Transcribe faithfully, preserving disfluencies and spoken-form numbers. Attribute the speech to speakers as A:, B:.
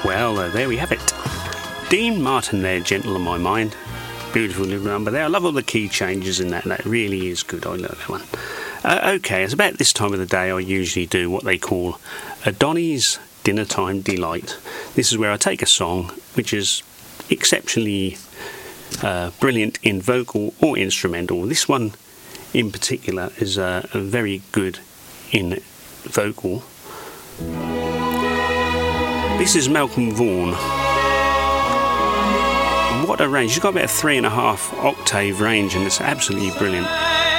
A: Well, uh, there we have it. Dean Martin there, Gentle on My Mind. Beautiful little number there. I love all the key changes in that. That really is good. I love that one. Uh, okay, it's about this time of the day I usually do what they call a Donny's Dinner Time Delight. This is where I take a song which is exceptionally uh, brilliant in vocal or instrumental. This one in particular is uh, very good in vocal. This is Malcolm Vaughan. And what a range. He's got about a three and a half octave range, and it's absolutely brilliant.